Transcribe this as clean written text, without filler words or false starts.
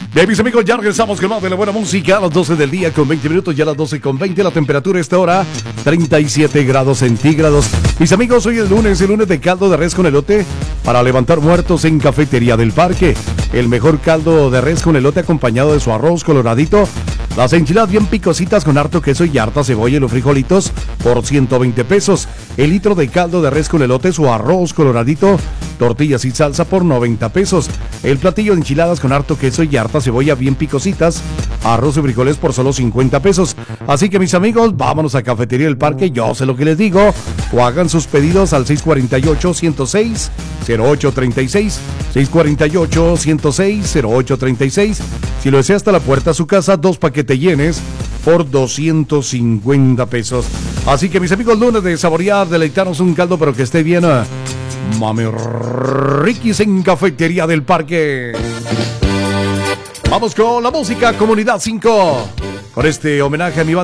Bien, mis amigos, ya regresamos con más de la buena música a las 12 del día con 20 minutos, ya a las 12 con 20. La temperatura a esta hora, 37 grados centígrados. Mis amigos, hoy es lunes de caldo de res con elote para levantar muertos en Cafetería del Parque. El mejor caldo de res con elote acompañado de su arroz coloradito. Las enchiladas bien picositas con harto queso y harta cebolla y los frijolitos por 120 pesos. El litro de caldo de res con elote, su arroz coloradito, tortillas y salsa por 90 pesos. El platillo de enchiladas con harto queso y harta cebolla bien picositas, arroz y frijoles por solo 50 pesos. Así que mis amigos, vámonos a Cafetería del Parque, yo sé lo que les digo. O hagan sus pedidos al 648-106-0836. 648-106-0836. Si lo desea hasta la puerta a su casa, 2 paquetes llenes por 250 pesos. Así que mis amigos, lunes de saborear, deleitarnos un caldo, pero que esté bien. Mami Riquis en Cafetería del Parque. Vamos con la música Comunidad 5. Con este homenaje a mi banda.